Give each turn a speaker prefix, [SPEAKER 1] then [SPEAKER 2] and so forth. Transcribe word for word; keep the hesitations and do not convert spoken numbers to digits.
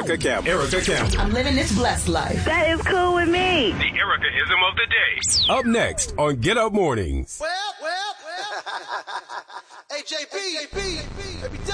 [SPEAKER 1] Erica Campbell. Erica Campbell.
[SPEAKER 2] I'm living this blessed life.
[SPEAKER 3] That is cool with me.
[SPEAKER 1] The Erica-ism of the day. Up next on Get Up Mornings.
[SPEAKER 4] Well, well, well. Hey, J B, J B, baby,